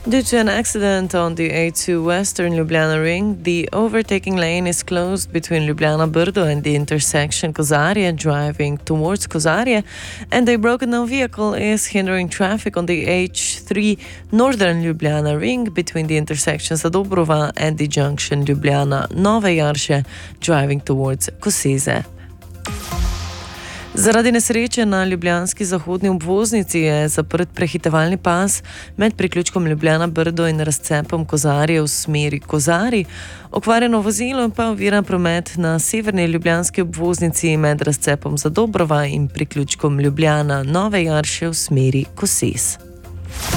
Due to an accident on the A2 Western Ljubljana Ring, the overtaking lane is closed between Ljubljana Brdo and the intersection Kozarje, driving towards Kozarje, and a broken-down vehicle is hindering traffic on the H3 Northern Ljubljana Ring between the intersections Zadobrova and the junction Ljubljana Nove Jarše, driving towards Kosize. Zaradi nesreče na ljubljanski zahodni obvoznici je zaprt prehitevalni pas med priključkom Ljubljana Brdo in razcepom Kozarje v smeri Kozari. Okvarjeno vozilo pa ovira promet na severni ljubljanski obvoznici med razcepom Zadobrova in priključkom Ljubljana Nove Jarše v smeri Kosiz.